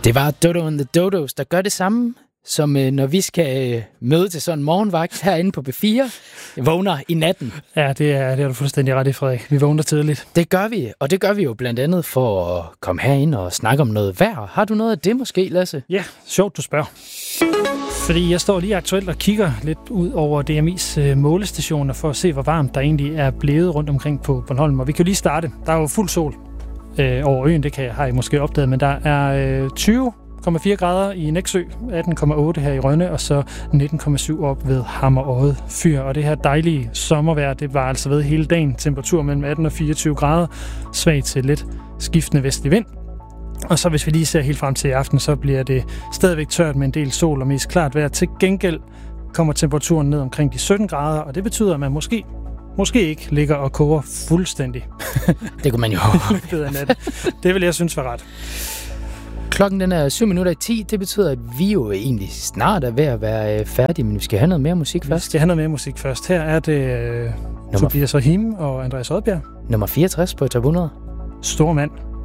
Det var Dodo and the Dodos, der gør det samme, som når vi skal møde til sådan en morgenvagt herinde på B4. Vågner i natten. Ja, det er du fuldstændig ret i, Frederik. Vi vågner tidligt. Det gør vi, og det gør vi jo blandt andet for at komme herind og snakke om noget vejr. Har du noget af det måske, Lasse? Ja, sjovt du spørger. Fordi jeg står lige aktuelt og kigger lidt ud over DMI's målestationer for at se, hvor varmt der egentlig er blevet rundt omkring på Bornholm. Og vi kan jo lige starte. Der er jo fuld sol over øen, har I måske opdaget, men der er 20,4 grader i Nexø, 18,8 her i Rønne, og så 19,7 op ved Hammer Fyr. Og det her dejlige sommervejr, det var altså ved hele dagen. Temperatur mellem 18 og 24 grader, svag til lidt skiftende vestlig vind. Og så hvis vi lige ser helt frem til i aften, så bliver det stadigvæk tørt med en del sol og mest klart vejr. Til gengæld kommer temperaturen ned omkring de 17 grader, og det betyder, at man måske ikke ligger og koger fuldstændig. Det kunne man jo håbe. Det vil jeg synes var ret. Klokken den er 7:10. Det betyder, at vi jo egentlig snart er ved at være færdige, men vi skal have noget mere musik først. Vi skal have noget mere musik først. Her er det Tobias Rahim og Andreas Odbjerg. Nummer 64 på Top 100. Stor mand.